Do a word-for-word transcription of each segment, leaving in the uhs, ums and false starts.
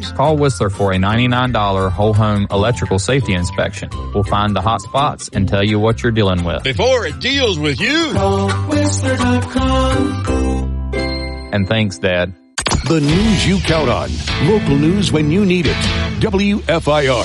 games? Call Whistler for a ninety-nine dollars whole home electrical safety inspection. We'll find the hot spots and tell you what you're dealing with. Before it deals with you. Call Whistler dot com. And thanks, Dad. The news you count on. Local news when you need it. W F I R.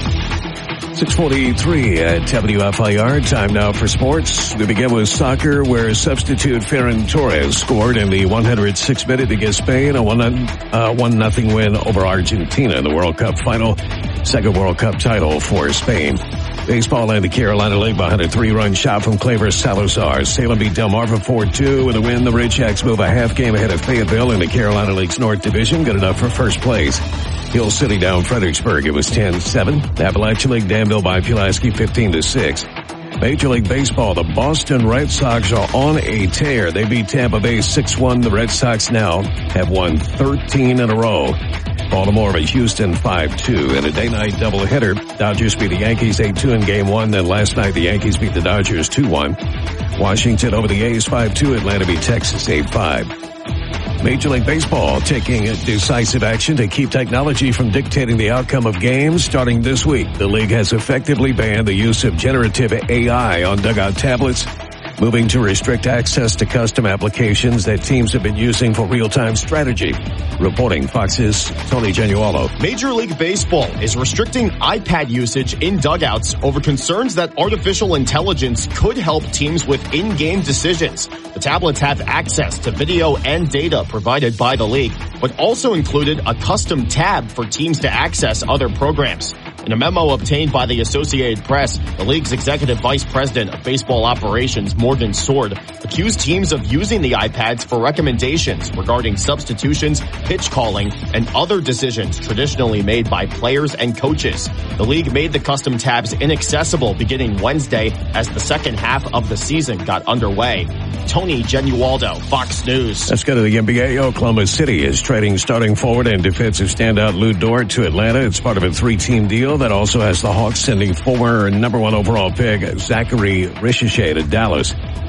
six forty-three at W F I R. Time now for sports. We begin with soccer, where substitute Ferran Torres scored in the one hundred sixth minute against Spain, a one nothing win over Argentina in the World Cup final. Second World Cup title for Spain. Baseball and the Carolina League behind a three-run shot from Claver Salazar. Salem beat Delmarva four two. With a win, the Ridgehawks move a half game ahead of Fayetteville in the Carolina League's North Division. Good enough for first place. Hill City down Fredericksburg. It was ten seven. Appalachian League Danville by Pulaski fifteen to six. Major League Baseball, the Boston Red Sox are on a tear. They beat Tampa Bay six one. The Red Sox now have won thirteen in a row. Baltimore beat Houston five two. In a day-night doubleheader, Dodgers beat the Yankees eight two in game one. Then last night, the Yankees beat the Dodgers two one. Washington over the A's five two. Atlanta beat Texas eight five. Major League Baseball taking decisive action to keep technology from dictating the outcome of games. Starting this week, the league has effectively banned the use of generative A I on dugout tablets, moving to restrict access to custom applications that teams have been using for real-time strategy. Reporting Fox's Tony Genualo. Major League Baseball is restricting iPad usage in dugouts over concerns that artificial intelligence could help teams with in-game decisions. The tablets have access to video and data provided by the league, but also included a custom tab for teams to access other programs. In a memo obtained by the Associated Press, the league's executive vice president of baseball operations, Morgan Sword, accused teams of using the iPads for recommendations regarding substitutions, pitch calling, and other decisions traditionally made by players and coaches. The league made the custom tabs inaccessible beginning Wednesday as the second half of the season got underway. Tony Genualdo, Fox News. Let's go to the N B A. Oklahoma City is trading starting forward and defensive standout Lou Dort to Atlanta. It's part of a three-team deal that also has the Hawks sending former number one overall pick Zachary Ricochet to Dallas.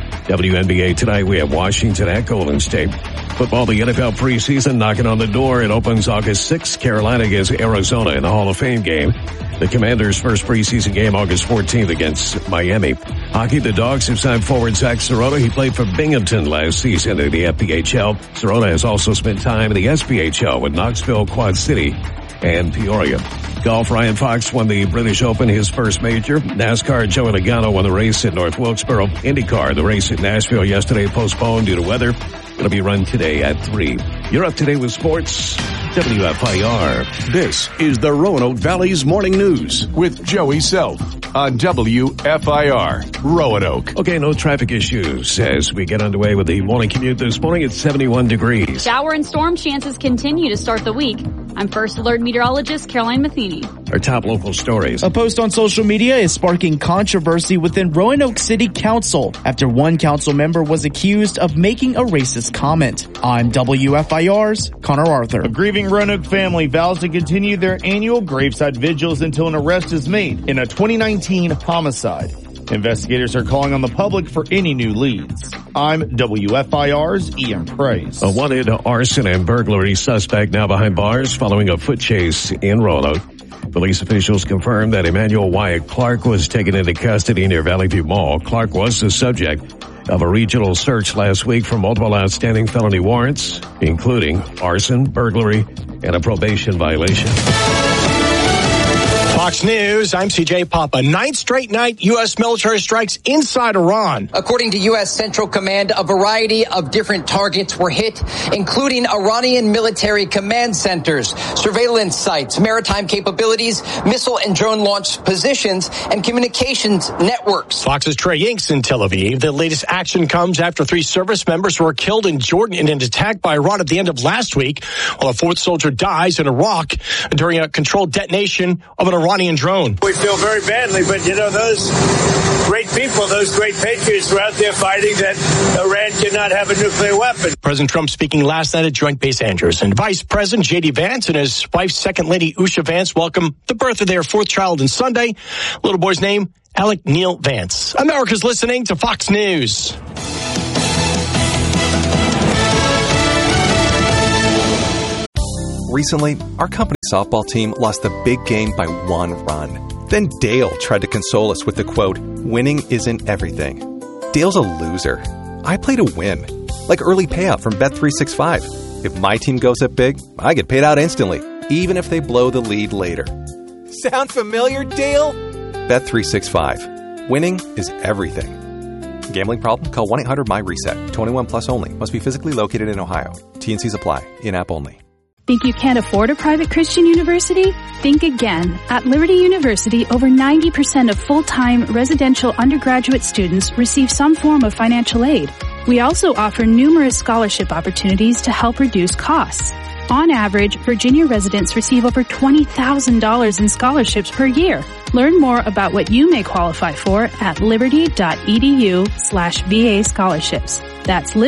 W N B A tonight, we have Washington at Golden State. Football, the N F L preseason knocking on the door. It opens August sixth. Carolina against Arizona in the Hall of Fame game. The Commanders' first preseason game August fourteenth against Miami. Hockey, the Dogs have signed forward Zach Sirota. He played for Binghamton last season in the F P H L. Sirota has also spent time in the S P H L with Knoxville, Quad City, and Peoria. Golf, Ryan Fox won the British Open, his first major. NASCAR, Joey Logano won the race at North Wilkesboro. IndyCar, the race at Nashville yesterday postponed due to weather. It'll be run today at three. You're up to date with sports. W F I R. This is the Roanoke Valley's Morning News with Joey Self on W F I R Roanoke. Okay, no traffic issues as we get underway with the morning commute this morning. It's seventy-one degrees. Shower and storm chances continue to start the week. I'm First Alert meteorologist Caroline Matheny. Our top local stories. A post on social media is sparking controversy within Roanoke City Council after one council member was accused of making a racist comment. I'm W F I R's Connor Arthur. A grieving Roanoke family vows to continue their annual graveside vigils until an arrest is made in a twenty nineteen homicide. Investigators are calling on the public for any new leads. I'm W F I R's Ian Price. A wanted arson and burglary suspect now behind bars following a foot chase in Roanoke. Police officials confirmed that Emmanuel Wyatt Clark was taken into custody near Valley View Mall. Clark was the subject of a regional search last week for multiple outstanding felony warrants, including arson, burglary, and a probation violation. Fox News, I'm C J Papa. Ninth straight night, U S military strikes inside Iran. According to U S Central Command, a variety of different targets were hit, including Iranian military command centers, surveillance sites, maritime capabilities, missile and drone launch positions, and communications networks. Fox's Trey Inks in Tel Aviv. The latest action comes after three service members were killed in Jordan in an attack by Iran at the end of last week, while a fourth soldier dies in Iraq during a controlled detonation of an Iranian drone. We feel very badly, but you know, those great people, those great patriots were out there fighting that Iran cannot have a nuclear weapon. President Trump speaking last night at Joint Base Andrews, and Vice President J D Vance and his wife, Second Lady Usha Vance, welcome the birth of their fourth child on Sunday. Little boy's name, Alec Neil Vance. America's listening to Fox News. Recently, our company softball team lost the big game by one run. Then Dale tried to console us with the quote, "Winning isn't everything." Dale's a loser. I play to win. Like early payout from Bet three sixty-five. If my team goes up big, I get paid out instantly, even if they blow the lead later. Sound familiar, Dale? Bet three sixty-five. Winning is everything. Gambling problem? Call one eight hundred my reset. twenty-one plus only. Must be physically located in Ohio. T N Cs apply. In-app only. Think you can't afford a private Christian university? Think again. At Liberty University, over ninety percent of full-time residential undergraduate students receive some form of financial aid. We also offer numerous scholarship opportunities to help reduce costs. On average, Virginia residents receive over twenty thousand dollars in scholarships per year. Learn more about what you may qualify for at liberty.edu slash VA scholarships. That's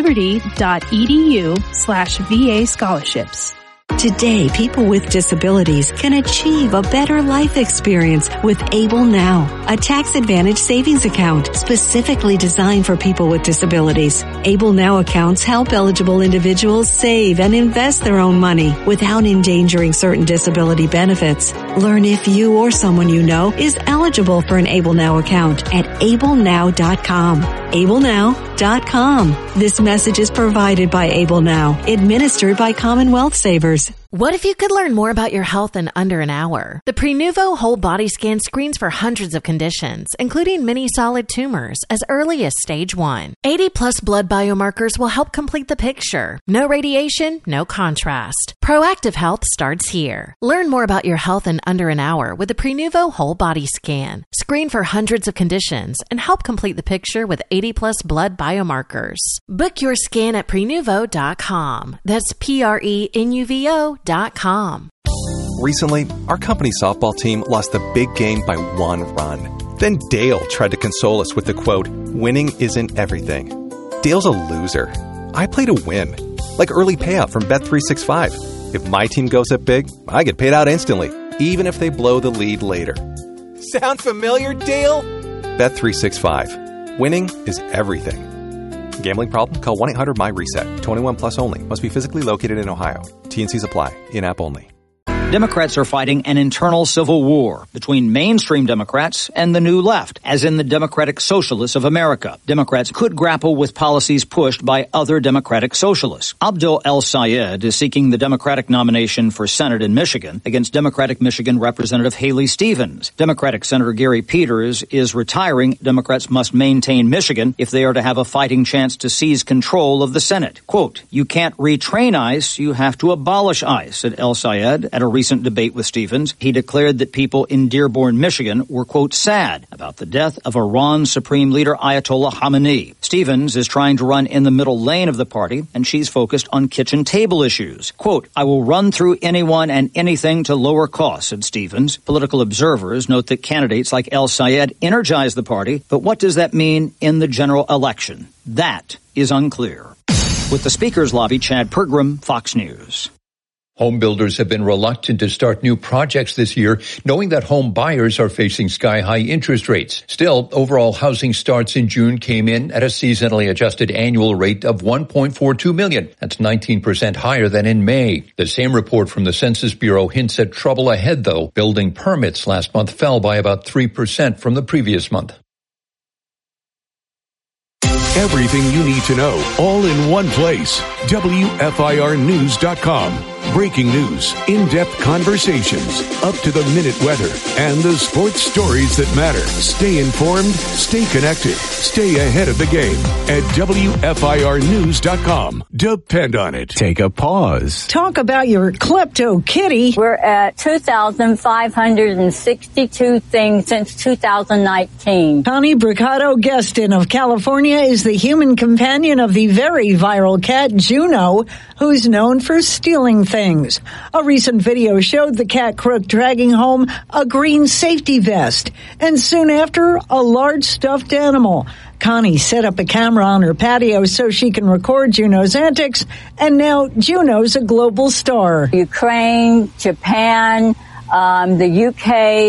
liberty.edu slash VA scholarships. Today, people with disabilities can achieve a better life experience with Able Now, a tax-advantaged savings account specifically designed for people with disabilities. Able Now accounts help eligible individuals save and invest their own money without endangering certain disability benefits. Learn if you or someone you know is eligible for an Able Now account at able now dot com. able now dot com. This message is provided by Able Now, administered by Commonwealth Savers. What if you could learn more about your health in under an hour? The Prenuvo Whole Body Scan screens for hundreds of conditions, including many solid tumors, as early as stage one. eighty plus blood biomarkers will help complete the picture. No radiation, no contrast. Proactive health starts here. Learn more about your health in under an hour with the Prenuvo Whole Body Scan. Screen for hundreds of conditions and help complete the picture with eighty plus blood biomarkers. Book your scan at prenuvo dot com. That's P R E N U V O dot com. Recently, our company softball team lost the big game by one run. Then Dale tried to console us with the quote, "Winning isn't everything." Dale's a loser. I play to win. Like early payout from Bet three sixty-five. If my team goes up big, I get paid out instantly, even if they blow the lead later. Sound familiar, Dale? Bet three sixty-five. Winning is everything. Gambling problem? Call one eight hundred my reset. twenty-one plus only. Must be physically located in Ohio. T N Cs apply. In-app only. Democrats are fighting an internal civil war between mainstream Democrats and the New Left, as in the Democratic Socialists of America. Democrats could grapple with policies pushed by other Democratic Socialists. Abdul El-Sayed is seeking the Democratic nomination for Senate in Michigan against Democratic Michigan Representative Haley Stevens. Democratic Senator Gary Peters is retiring. Democrats must maintain Michigan if they are to have a fighting chance to seize control of the Senate. Quote, "You can't retrain ICE, you have to abolish ICE," said El-Sayed at a recent debate with Stevens. He declared that people in Dearborn, Michigan were, quote, "sad about the death of Iran's Supreme Leader Ayatollah Khamenei." Stevens is trying to run in the middle lane of the party, and she's focused on kitchen table issues. Quote, "I will run through anyone and anything to lower costs," said Stevens. Political observers note that candidates like El-Sayed energize the party, but what does that mean in the general election? That is unclear. With the Speaker's Lobby, Chad Pergram, Fox News. Home builders have been reluctant to start new projects this year, knowing that home buyers are facing sky-high interest rates. Still, overall housing starts in June came in at a seasonally adjusted annual rate of one point four two million. That's nineteen percent higher than in May. The same report from the Census Bureau hints at trouble ahead, though. Building permits last month fell by about three percent from the previous month. Everything you need to know, all in one place. W F I R news dot com. Breaking news, in-depth conversations, up-to-the-minute weather, and the sports stories that matter. Stay informed, stay connected, stay ahead of the game at W F I R news dot com. Depend on it. Take a pause. Talk about your klepto kitty. We're at two thousand five hundred sixty-two things since two thousand nineteen. Connie Bricado Guestin of California is the human companion of the very viral cat Juno, who's known for stealing things. A recent video showed the cat crook dragging home a green safety vest, and soon after, a large stuffed animal. Connie set up a camera on her patio so she can record Juno's antics, and now Juno's a global star. Ukraine, Japan, um, the U K,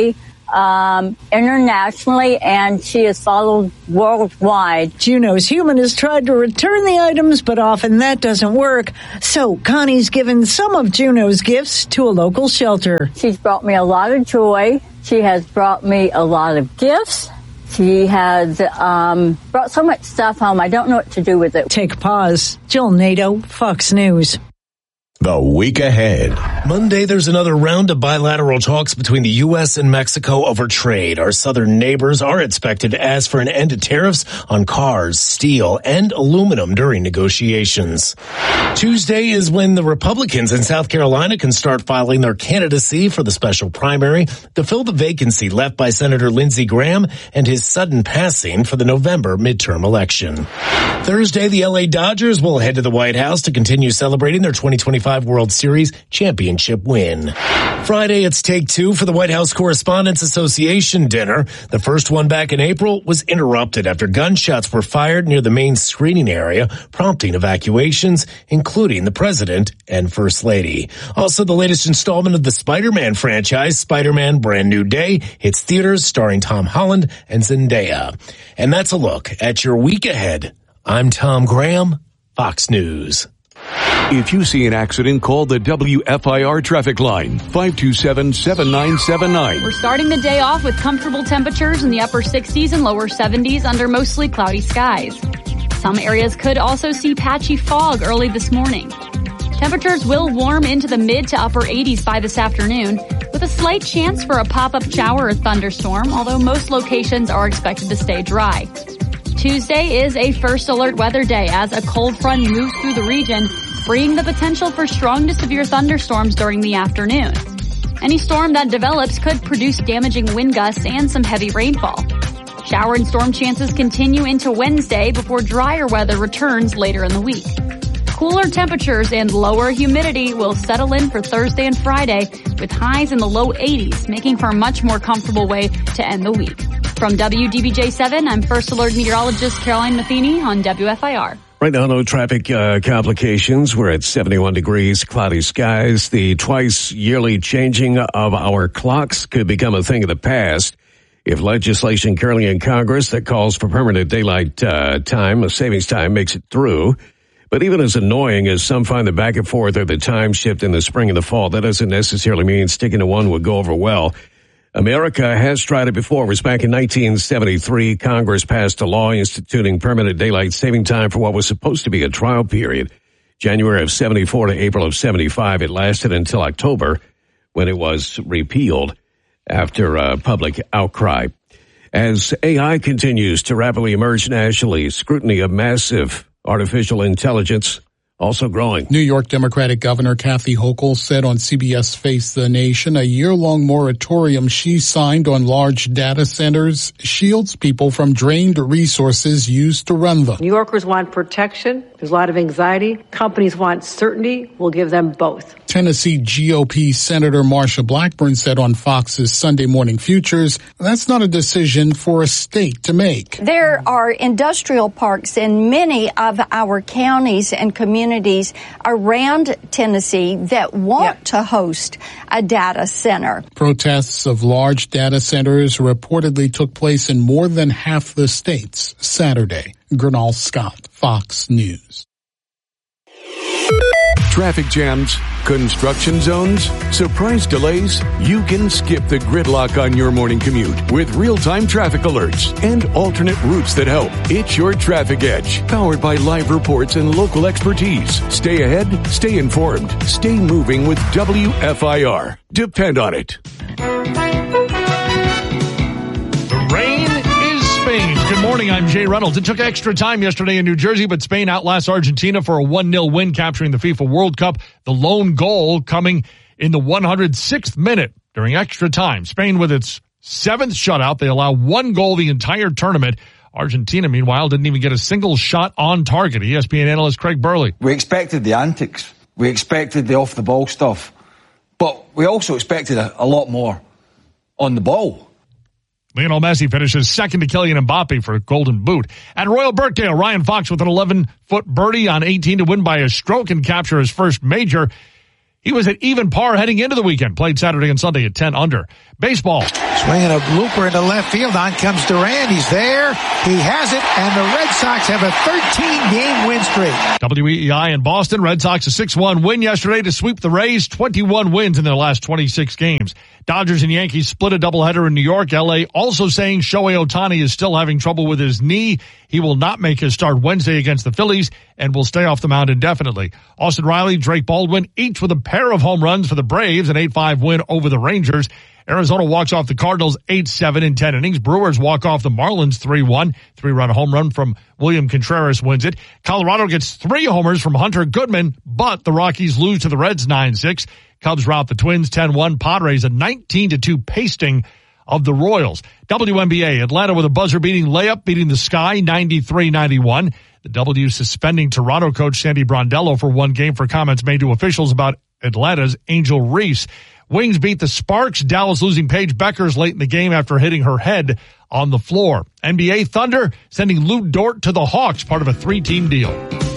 um, internationally, and she is followed worldwide. Juno's Human has tried to return the items, but often that doesn't work. So Connie's given some of Juno's gifts to a local shelter. She's brought me a lot of joy. She has brought me a lot of gifts. She has um, brought so much stuff home, I don't know what to do with it. Take a pause. Jill Nato, Fox News. The week ahead. Monday, there's another round of bilateral talks between the U S and Mexico over trade. Our southern neighbors are expected to ask for an end to tariffs on cars, steel, and aluminum during negotiations. Tuesday is when the Republicans in South Carolina can start filing their candidacy for the special primary to fill the vacancy left by Senator Lindsey Graham and his sudden passing for the November midterm election. Thursday, the L A Dodgers will head to the White House to continue celebrating their twenty twenty-five World Series championship win. Friday, it's take two for the White House Correspondents Association dinner. The first one back in April was interrupted after gunshots were fired near the main screening area, prompting evacuations, including the president and first lady. Also, the latest installment of the Spider-Man franchise, Spider-Man Brand New Day, hits theaters starring Tom Holland and Zendaya. And that's a look at your week ahead. I'm Tom Graham, Fox News. If you see an accident, call the W F I R traffic line, five two seven, seven nine seven nine. We're starting the day off with comfortable temperatures in the upper sixties and lower seventies under mostly cloudy skies. Some areas could also see patchy fog early this morning. Temperatures will warm into the mid to upper eighties by this afternoon, with a slight chance for a pop-up shower or thunderstorm, although most locations are expected to stay dry. Tuesday is a first alert weather day as a cold front moves through the region, bringing the potential for strong to severe thunderstorms during the afternoon. Any storm that develops could produce damaging wind gusts and some heavy rainfall. Shower and storm chances continue into Wednesday before drier weather returns later in the week. Cooler temperatures and lower humidity will settle in for Thursday and Friday, with highs in the low eighties, making for a much more comfortable way to end the week. From W D B J seven, I'm First Alert Meteorologist Caroline Matheny on W F I R. Right now, no traffic uh, complications. We're at seventy-one degrees, cloudy skies. The twice yearly changing of our clocks could become a thing of the past if legislation currently in Congress that calls for permanent daylight uh, time, a savings time, makes it through. But even as annoying as some find the back and forth or the time shift in the spring and the fall, that doesn't necessarily mean sticking to one would go over well. America has tried it before. It was back in nineteen seventy-three. Congress passed a law instituting permanent daylight saving time for what was supposed to be a trial period. January of seventy-four to April of seventy-five. It lasted until October when it was repealed after uh, public outcry. As A I continues to rapidly emerge nationally, scrutiny of massive artificial intelligence also growing. New York Democratic Governor Kathy Hochul said on C B S Face the Nation a year-long moratorium she signed on large data centers shields people from drained resources used to run them. New Yorkers want protection. There's a lot of anxiety. Companies want certainty. We'll give them both. Tennessee G O P Senator Marsha Blackburn said on Fox's Sunday Morning Futures, that's not a decision for a state to make. There are industrial parks in many of our counties and communities around Tennessee that want yep. to host a data center. Protests of large data centers reportedly took place in more than half the states Saturday. Gernal Scott, Fox News. Traffic jams, construction zones, surprise delays. You can skip the gridlock on your morning commute with real-time traffic alerts and alternate routes that help. It's your Traffic Edge, powered by live reports and local expertise. Stay ahead, stay informed, stay moving with W F I R. Depend on it. Good morning, I'm Jay Reynolds. It took extra time yesterday in New Jersey, but Spain outlasts Argentina for a one nil win, capturing the FIFA World Cup. The lone goal coming in the one hundred sixth minute during extra time. Spain with its seventh shutout. They allow one goal the entire tournament. Argentina, meanwhile, didn't even get a single shot on target. E S P N analyst Craig Burley. We expected the antics. We expected the off-the-ball stuff. But we also expected a, a lot more on the ball. Lionel Messi finishes second to Kylian Mbappe for Golden Boot. At Royal Birkdale, Ryan Fox with an eleven-foot birdie on eighteen to win by a stroke and capture his first major. He was at even par heading into the weekend. Played Saturday and Sunday at ten under. Baseball. Swinging a blooper into left field. On comes Duran. He's there. He has it. And the Red Sox have a thirteen-game win streak. W E E I in Boston. Red Sox a six one win yesterday to sweep the Rays. twenty-one wins in their last twenty-six games. Dodgers and Yankees split a doubleheader in New York. L A also saying Shohei Ohtani is still having trouble with his knee. He will not make his start Wednesday against the Phillies and will stay off the mound indefinitely. Austin Riley, Drake Baldwin, each with a pair of home runs for the Braves, an eight five win over the Rangers. Arizona walks off the Cardinals eight seven in ten innings. Brewers walk off the Marlins three one. Three-run home run from William Contreras wins it. Colorado gets three homers from Hunter Goodman, but the Rockies lose to the Reds nine six. Cubs rout the Twins ten one. Padres a nineteen to two pasting of the Royals. W N B A, Atlanta with a buzzer-beating layup, beating the Sky ninety-three ninety-one. The W suspending Toronto coach Sandy Brondello for one game for comments made to officials about Atlanta's Angel Reese. Wings beat the Sparks. Dallas losing Paige Beckers late in the game after hitting her head on the floor. N B A Thunder sending Lou Dort to the Hawks, part of a three-team deal.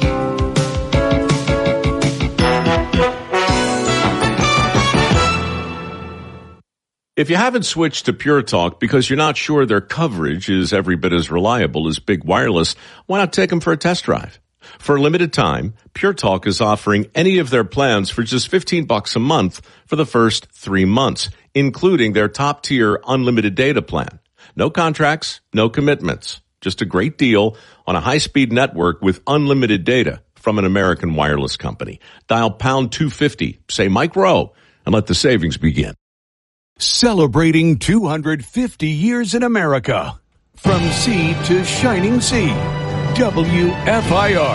If you haven't switched to Pure Talk because you're not sure their coverage is every bit as reliable as Big Wireless, why not take them for a test drive? For a limited time, Pure Talk is offering any of their plans for just fifteen bucks a month for the first three months, including their top-tier unlimited data plan. No contracts, no commitments. Just a great deal on a high-speed network with unlimited data from an American wireless company. Dial pound two fifty, say Mike Rowe, and let the savings begin. Celebrating two hundred fifty years in America. From sea to shining sea. W F I R.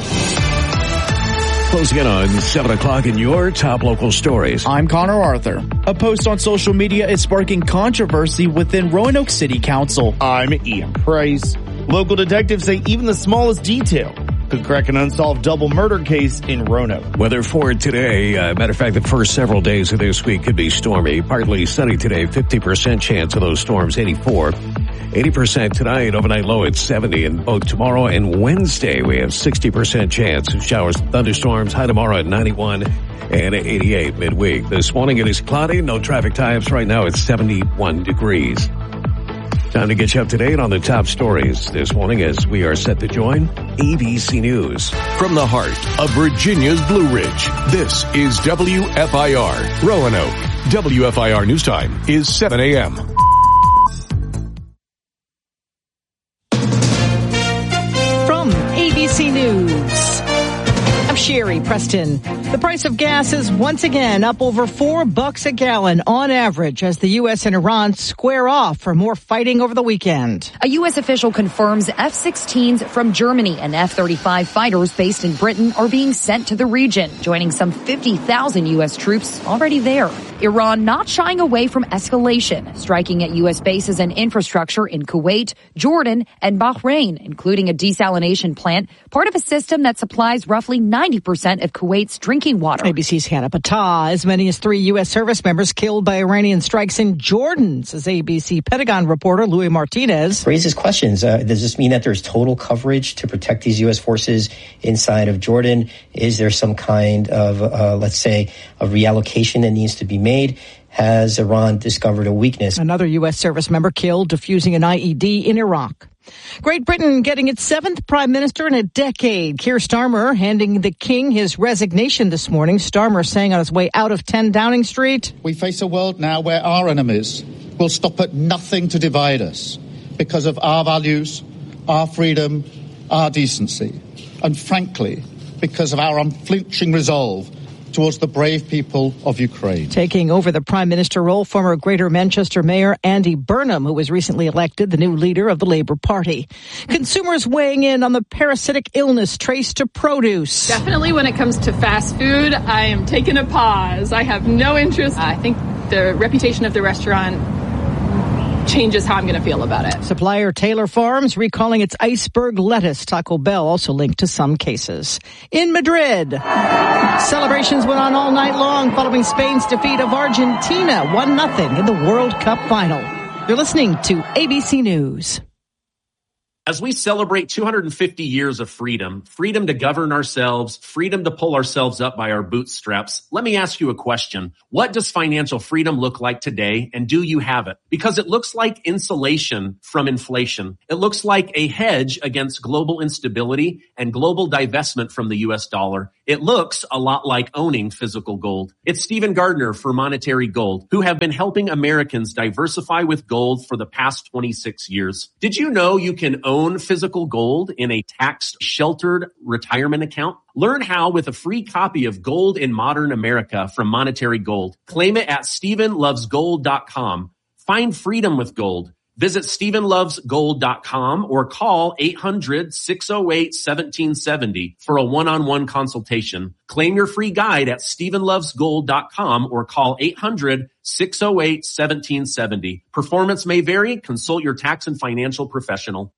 Closing in on seven o'clock in your top local stories. I'm Connor Arthur. A post on social media is sparking controversy within Roanoke City Council. I'm Ian Price. Local detectives say even the smallest detail could crack an unsolved double murder case in Roanoke. Weather for today. Uh, matter of fact, the first several days of this week could be stormy. Partly sunny today, fifty percent chance of those storms, eighty-four. eighty percent tonight, overnight low at seventy. And both tomorrow and Wednesday, we have sixty percent chance of showers and thunderstorms. High tomorrow at ninety-one and eighty-eight midweek. This morning it is cloudy, no traffic times. Right now it's seventy-one degrees. Time to get you up to date on the top stories this morning as we are set to join A B C News. From the heart of Virginia's Blue Ridge, this is W F I R Roanoke. W F I R News Time is seven a.m. From A B C News, I'm Sherry Preston. The price of gas is once again up over four bucks a gallon on average as the U S and Iran square off for more fighting over the weekend. A U S official confirms F sixteens from Germany and F thirty-five fighters based in Britain are being sent to the region, joining some fifty thousand U S troops already there. Iran not shying away from escalation, striking at U S bases and infrastructure in Kuwait, Jordan, and Bahrain, including a desalination plant, part of a system that supplies roughly ninety percent of Kuwait's drinking water. A B C's Hannah Patah. As many as three U S service members killed by Iranian strikes in Jordan, says A B C Pentagon reporter Louis Martinez. Raises questions. Uh, does this mean that there's total coverage to protect these U S forces inside of Jordan? Is there some kind of, uh, let's say, a reallocation that needs to be made? Has Iran discovered a weakness? Another U S service member killed defusing an I E D in Iraq. Great Britain getting its seventh prime minister in a decade. Keir Starmer handing the king his resignation this morning. Starmer saying on his way out of ten Downing Street, "We face a world now where our enemies will stop at nothing to divide us because of our values, our freedom, our decency, and frankly, because of our unflinching resolve towards the brave people of Ukraine." Taking over the prime minister role, former Greater Manchester Mayor Andy Burnham, who was recently elected the new leader of the Labour Party. Consumers weighing in on the parasitic illness traced to produce. Definitely when it comes to fast food, I am taking a pause. I have no interest. I think the reputation of the restaurant changes how I'm going to feel about it. Supplier Taylor Farms recalling its iceberg lettuce. Taco Bell also linked to some cases. In Madrid, celebrations went on all night long following Spain's defeat of Argentina, one nothing in the World Cup final. You're listening to A B C News. As we celebrate two hundred fifty years of freedom, freedom to govern ourselves, freedom to pull ourselves up by our bootstraps, let me ask you a question. What does financial freedom look like today, and do you have it? Because it looks like insulation from inflation. It looks like a hedge against global instability and global divestment from the U S dollar. It looks a lot like owning physical gold. It's Stephen Gardner for Monetary Gold, who have been helping Americans diversify with gold for the past twenty-six years. Did you know you can own physical gold in a tax-sheltered retirement account? Learn how with a free copy of Gold in Modern America from Monetary Gold. Claim it at stephen loves gold dot com. Find freedom with gold. Visit stephen loves gold dot com or call eight hundred, six oh eight, one seven seven oh for a one-on-one consultation. Claim your free guide at stephen loves gold dot com or call eight hundred, six oh eight, one seven seven oh. Performance may vary. Consult your tax and financial professional.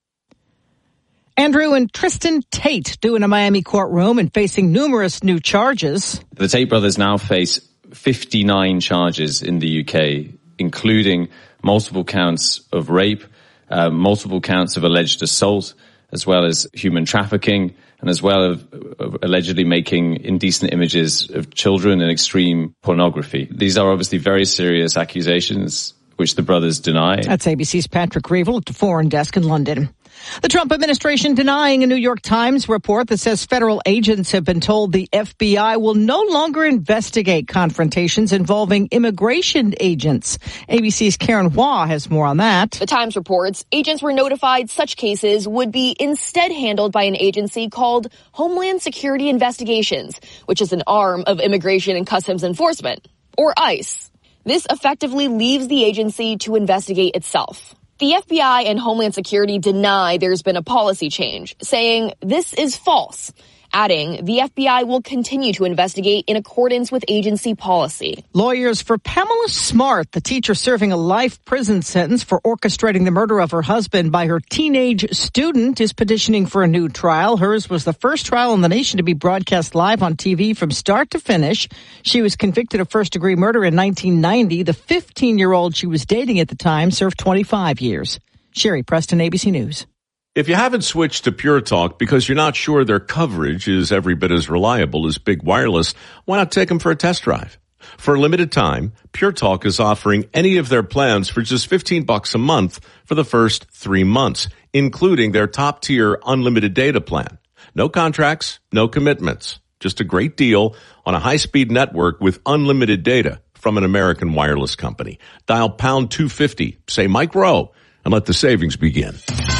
Andrew and Tristan Tate due in a Miami courtroom and facing numerous new charges. The Tate brothers now face fifty-nine charges in the U K, including multiple counts of rape, uh, multiple counts of alleged assault, as well as human trafficking, and as well as uh, allegedly making indecent images of children and extreme pornography. These are obviously very serious accusations, which the brothers deny. That's A B C's Patrick Reevell at the Foreign Desk in London. The Trump administration denying a New York Times report that says federal agents have been told the F B I will no longer investigate confrontations involving immigration agents. A B C's Karen Hua has more on that. The Times reports agents were notified such cases would be instead handled by an agency called Homeland Security Investigations, which is an arm of Immigration and Customs Enforcement, or ICE. This effectively leaves the agency to investigate itself. The F B I and Homeland Security deny there's been a policy change, saying this is false, adding the F B I will continue to investigate in accordance with agency policy. Lawyers for Pamela Smart, the teacher serving a life prison sentence for orchestrating the murder of her husband by her teenage student, is petitioning for a new trial. Hers was the first trial in the nation to be broadcast live on T V from start to finish. She was convicted of first-degree murder in nineteen ninety. The fifteen-year-old she was dating at the time served twenty-five years. Sherry Preston, A B C News. If you haven't switched to Pure Talk because you're not sure their coverage is every bit as reliable as Big Wireless, why not take them for a test drive? For a limited time, Pure Talk is offering any of their plans for just fifteen bucks a month for the first three months, including their top-tier unlimited data plan. No contracts, no commitments. Just a great deal on a high-speed network with unlimited data from an American wireless company. Dial pound two fifty, say Mike Rowe, and let the savings begin.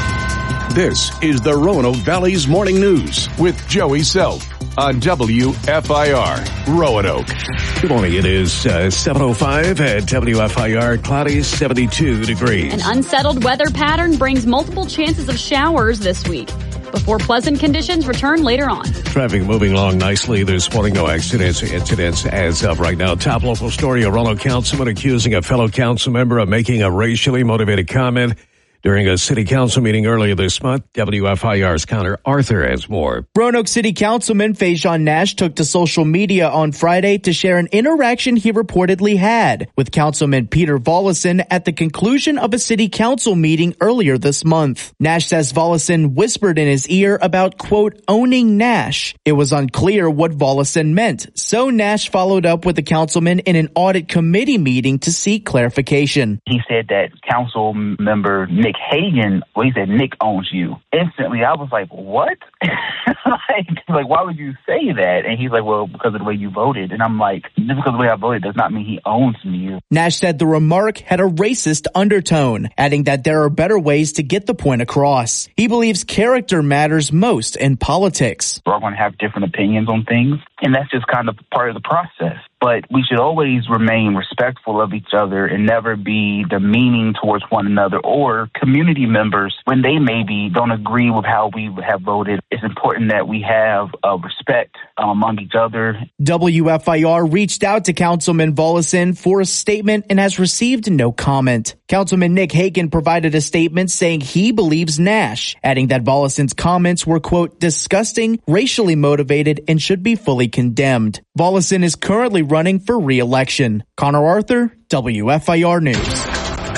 This is the Roanoke Valley's Morning News with Joey Self on W F I R Roanoke. Good morning. It is uh, seven oh five at W F I R. Cloudy, seventy-two degrees. An unsettled weather pattern brings multiple chances of showers this week before pleasant conditions return later on. Traffic moving along nicely this morning. No accidents, incidents as of right now. Top local story, a Roanoke councilman accusing a fellow council member of making a racially motivated comment during a city council meeting earlier this month. W F I R's Connor Arthur has more. Roanoke City Councilman Fajon Nash took to social media on Friday to share an interaction he reportedly had with Councilman Peter Volleson at the conclusion of a city council meeting earlier this month. Nash says Volleson whispered in his ear about, quote, owning Nash. It was unclear what Volleson meant, so Nash followed up with the councilman in an audit committee meeting to seek clarification. He said that council member Nick Hagan, well, he said, Nick owns you. Instantly, I was like, what? like, like, why would you say that? And he's like, well, because of the way you voted. And I'm like, just because of the way I voted does not mean he owns me. Nash said the remark had a racist undertone, adding that there are better ways to get the point across. He believes character matters most in politics. We're all going to have different opinions on things, and that's just kind of part of the process. But we should always remain respectful of each other and never be demeaning towards one another or community members when they maybe don't agree with how we have voted. It's important that we have uh, respect um, among each other. W F I R reached out to Councilman Volleson for a statement and has received no comment. Councilman Nick Hagan provided a statement saying he believes Nash, adding that Volleson's comments were, quote, disgusting, racially motivated, and should be fully condemned. Volleson is currently running for re-election. Connor Arthur, W F I R News.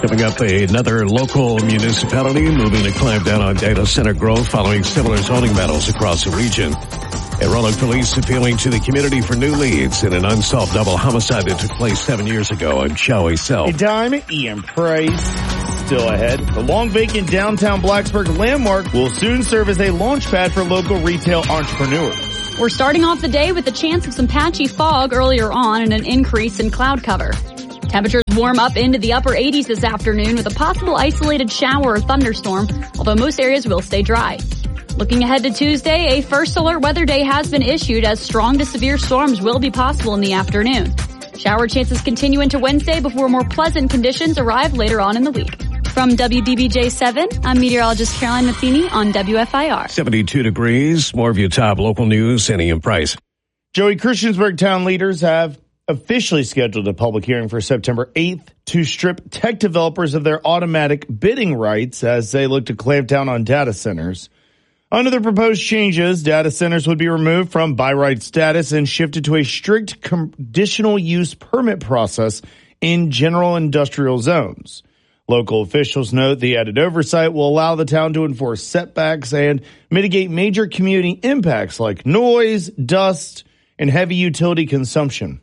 Coming up, another local municipality moving to clamp down on data center growth following similar zoning battles across the region. And Roanoke police appealing to the community for new leads in an unsolved double homicide that took place seven years ago. I'm Joey Self. Hey, time, Ian Price. Still ahead. The long vacant downtown Blacksburg landmark will soon serve as a launch pad for local retail entrepreneurs. We're starting off the day with the chance of some patchy fog earlier on and an increase in cloud cover. Temperatures warm up into the upper eighties this afternoon with a possible isolated shower or thunderstorm, although most areas will stay dry. Looking ahead to Tuesday, a first alert weather day has been issued as strong to severe storms will be possible in the afternoon. Shower chances continue into Wednesday before more pleasant conditions arrive later on in the week. From W D B J seven, I'm meteorologist Caroline Matheny on W F I R. seventy-two degrees, more of your top local news, and Ian Price. Joey, Christiansburg town leaders have officially scheduled a public hearing for September eighth to strip tech developers of their automatic bidding rights as they look to clamp down on data centers. Under the proposed changes, data centers would be removed from by right status and shifted to a strict conditional use permit process in general industrial zones. Local officials note the added oversight will allow the town to enforce setbacks and mitigate major community impacts like noise, dust, and heavy utility consumption.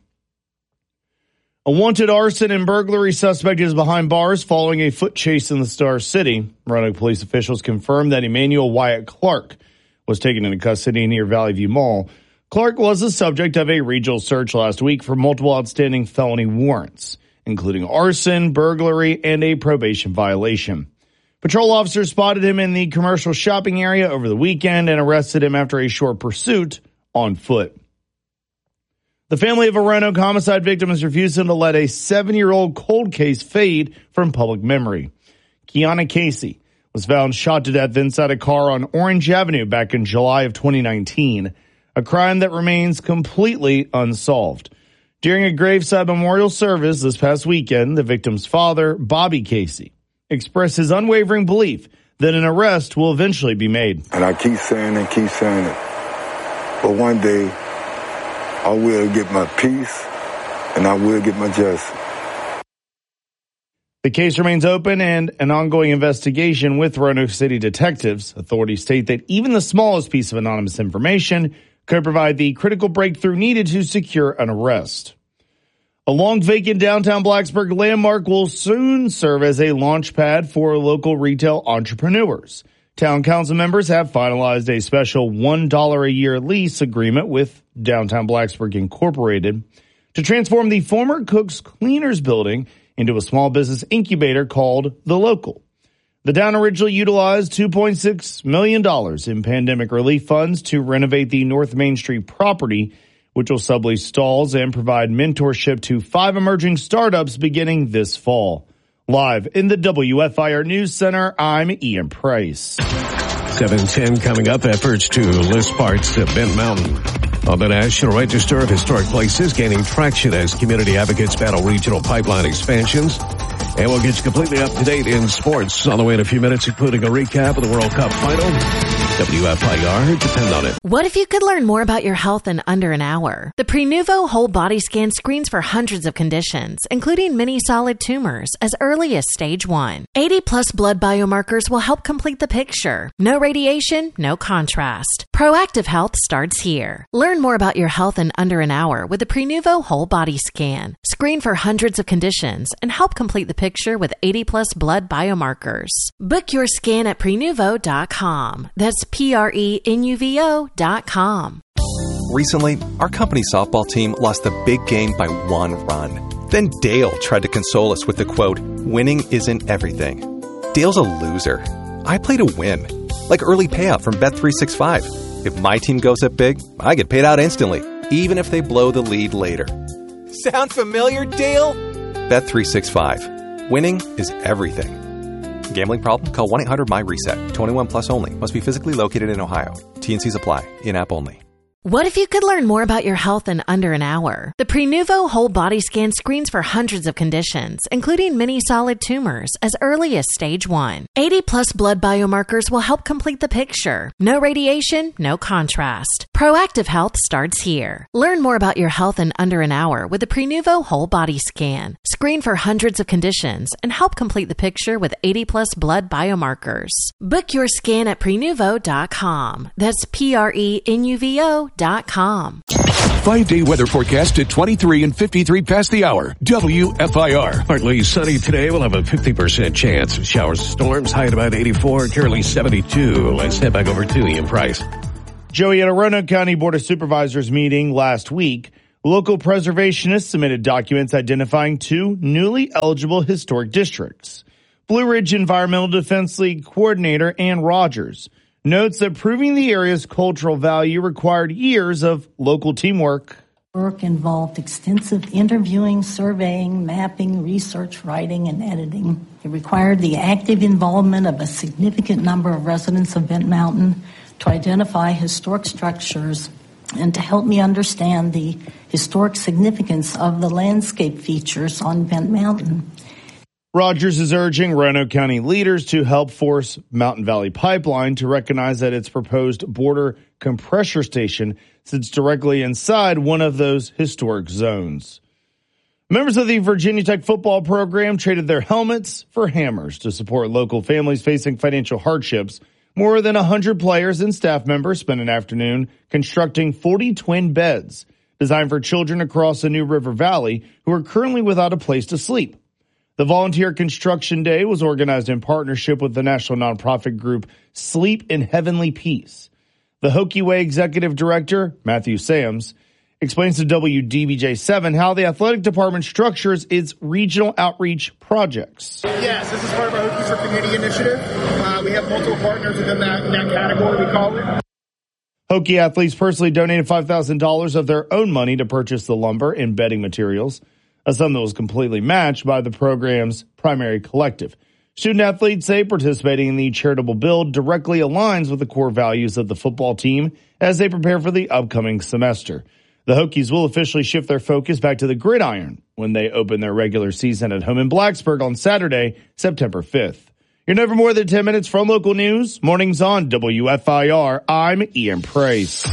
A wanted arson and burglary suspect is behind bars following a foot chase in the Star City. Roanoke police officials confirmed that Emmanuel Wyatt Clark was taken into custody near Valley View Mall. Clark was the subject of a regional search last week for multiple outstanding felony warrants, including arson, burglary, and a probation violation. Patrol officers spotted him in the commercial shopping area over the weekend and arrested him after a short pursuit on foot. The family of a Roanoke homicide victim is refusing to let a seven-year-old cold case fade from public memory. Kiana Casey was found shot to death inside a car on Orange Avenue back in July of twenty nineteen, a crime that remains completely unsolved. During a graveside memorial service this past weekend, the victim's father, Bobby Casey, expressed his unwavering belief that an arrest will eventually be made. And I keep saying and keep saying it, but one day I will get my peace and I will get my justice. The case remains open and an ongoing investigation with Roanoke City detectives. Authorities state that even the smallest piece of anonymous information could provide the critical breakthrough needed to secure an arrest. A long vacant downtown Blacksburg landmark will soon serve as a launch pad for local retail entrepreneurs. Town council members have finalized a special one dollar a year lease agreement with Downtown Blacksburg Incorporated to transform the former Cook's Cleaners building into a small business incubator called The Local. The town originally utilized two point six million dollars in pandemic relief funds to renovate the North Main Street property, which will sublease stalls and provide mentorship to five emerging startups beginning this fall. Live in the W F I R News Center, I'm Ian Price. seven ten coming up, efforts to list parts of Bent Mountain on the National Register of Historic Places gaining traction as community advocates battle regional pipeline expansions. And we'll get you completely up to date in sports on the way in a few minutes, including a recap of the World Cup final. W F I R, depend on it. What if you could learn more about your health in under an hour? The Prenuvo Whole Body Scan screens for hundreds of conditions, including many solid tumors, as early as stage one. eighty plus blood biomarkers will help complete the picture. No radiation, no contrast. Proactive health starts here. Learn more about your health in under an hour with the Prenuvo Whole Body Scan. Screen for hundreds of conditions and help complete the picture with eighty plus blood biomarkers. Book your scan at prenuvo dot com. That's P R E N U V O dot com. Recently, our company softball team lost the big game by one run. Then Dale tried to console us with the quote, "Winning isn't everything." Dale's a loser. I play to win. Like early payout from Bet three sixty-five. If my team goes up big, I get paid out instantly, even if they blow the lead later. Sound familiar, Dale? Bet three sixty-five. Winning is everything. Gambling problem? Call one eight hundred M Y RESET. twenty-one plus only. Must be physically located in Ohio. T and C's apply. In-app only. What if you could learn more about your health in under an hour? The Prenuvo whole body scan screens for hundreds of conditions, including many solid tumors, as early as stage one. eighty plus blood biomarkers will help complete the picture. No radiation, no contrast. Proactive health starts here. Learn more about your health in under an hour with the Prenuvo whole body scan. Screen for hundreds of conditions and help complete the picture with eighty plus blood biomarkers. Book your scan at prenuvo dot com. That's P R E N U V O dot com. Five-day weather forecast at twenty-three and fifty-three past the hour. W F I R. Partly sunny today. We'll have a fifty percent chance of showers and storms. High at about eighty-four, currently seventy-two. Let's head back over to Ian Price. Joey, at a Roanoke County Board of Supervisors meeting last week, local preservationists submitted documents identifying two newly eligible historic districts. Blue Ridge Environmental Defense League coordinator Ann Rogers notes that proving the area's cultural value required years of local teamwork. Work involved extensive interviewing, surveying, mapping, research, writing, and editing. It required the active involvement of a significant number of residents of Bent Mountain to identify historic structures and to help me understand the historic significance of the landscape features on Bent Mountain. Rogers is urging Roanoke County leaders to help force Mountain Valley Pipeline to recognize that its proposed border compressor station sits directly inside one of those historic zones. Members of the Virginia Tech football program traded their helmets for hammers to support local families facing financial hardships. More than one hundred players and staff members spent an afternoon constructing forty twin beds designed for children across the New River Valley who are currently without a place to sleep. The Volunteer Construction Day was organized in partnership with the national nonprofit group Sleep in Heavenly Peace. The Hokie Way Executive Director, Matthew Sams, explains to W D B J seven how the athletic department structures its regional outreach projects. Yes, this is part of our Hokies for Community initiative. Uh, we have multiple partners within that, that category, we call it. Hokie athletes personally donated five thousand dollars of their own money to purchase the lumber and bedding materials, a sum that was completely matched by the program's primary collective. Student athletes say participating in the charitable build directly aligns with the core values of the football team as they prepare for the upcoming semester. The Hokies will officially shift their focus back to the gridiron when they open their regular season at home in Blacksburg on Saturday, September fifth. You're never more than ten minutes from local news. Mornings on W F I R. I'm Ian Price.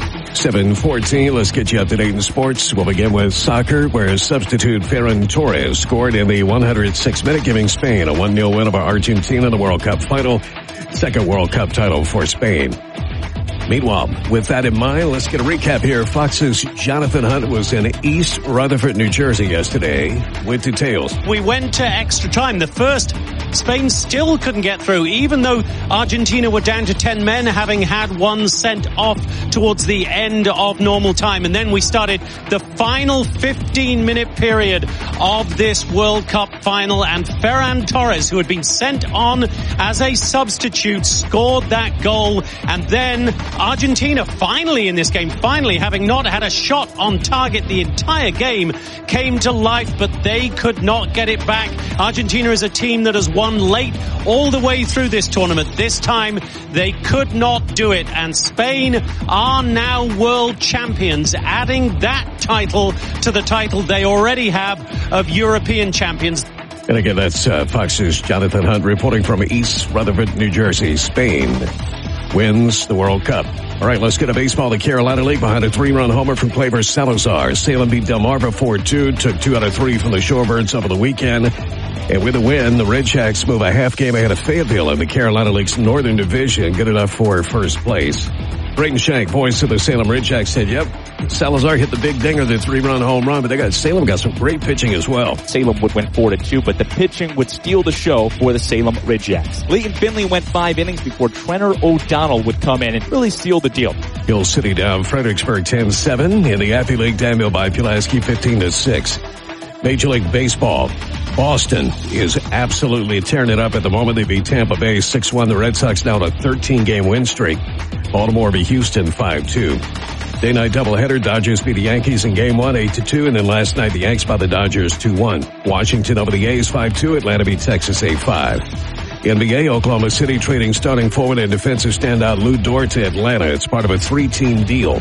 seven fourteen, let's get you up to date in sports. We'll begin with soccer, where substitute Ferran Torres scored in the one hundred sixth minute, giving Spain a one nil win over Argentina in the World Cup final. Second World Cup title for Spain. Meanwhile, with that in mind, let's get a recap here. Fox's Jonathan Hunt was in East Rutherford, New Jersey yesterday with details. We went to extra time. The first, Spain still couldn't get through, even though Argentina were down to ten men, having had one sent off towards the end of normal time. And then we started the final fifteen minute period of this World Cup final, and Ferran Torres, who had been sent on as a substitute, scored that goal. And then Argentina finally in this game, finally having not had a shot on target the entire game, came to life, but they could not get it back. Argentina is a team that has won late all the way through this tournament. This time they could not do it, and Spain are now world champions, adding that title to the title they already have of European champions. And again, that's uh, Fox's Jonathan Hunt reporting from East Rutherford, New Jersey. Spain wins the World Cup. All right, let's get to baseball. The Carolina League behind a three-run homer from Claver Salazar. Salem beat Delmarva four two, took two out of three from the Shorebirds over the weekend. And with a win, the Red Shacks move a half game ahead of Fayetteville in the Carolina League's Northern Division, good enough for first place. Brayton Shank, voice of the Salem Red Shacks, said, yep, Salazar hit the big dinger, the three-run home run, but they got Salem got some great pitching as well. Salem would win four to two, but the pitching would steal the show for the Salem Red Shacks. Leighton Finley went five innings before Trenner O'Donnell would come in and really seal the deal. Hill City down Fredericksburg ten seven. In the Appy League, Danville by Pulaski fifteen to six. Major League Baseball. Boston is absolutely tearing it up at the moment. They beat Tampa Bay six one. The Red Sox now on a thirteen game win streak. Baltimore beat Houston five two. Day-night doubleheader, Dodgers beat the Yankees in game one, eight to two, and then last night the Yanks by the Dodgers two one. Washington over the A's five two. Atlanta beat Texas eight five. N B A, Oklahoma City trading starting forward and defensive standout Lou Dort to Atlanta. It's part of a three-team deal.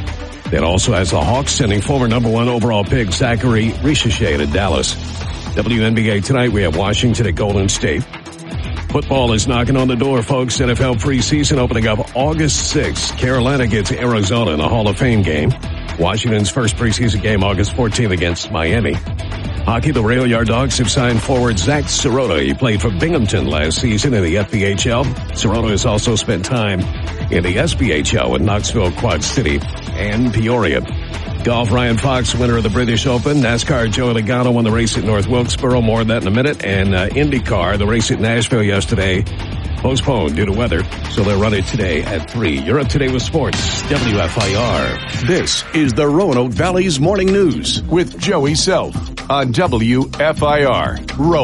That also has the Hawks sending former number one overall pick Zachary Richer to Dallas. W N B A tonight, we have Washington at Golden State. Football is knocking on the door, folks. N F L preseason opening up August sixth. Carolina gets Arizona in a Hall of Fame game. Washington's first preseason game August fourteenth against Miami. Hockey, the Rail Yard Dogs have signed forward Zach Sirota. He played for Binghamton last season in the F P H L. Sirota has also spent time in the S P H L with Knoxville, Quad City, and Peoria. Golf, Ryan Fox, winner of the British Open. NASCAR, Joey Logano won the race at North Wilkesboro. More on that in a minute. And uh, IndyCar, the race at Nashville yesterday, postponed due to weather, so they'll run it today at three. You're up to date with sports. W F I R. This is the Roanoke Valley's Morning News with Joey Self on W F I R. Roanoke.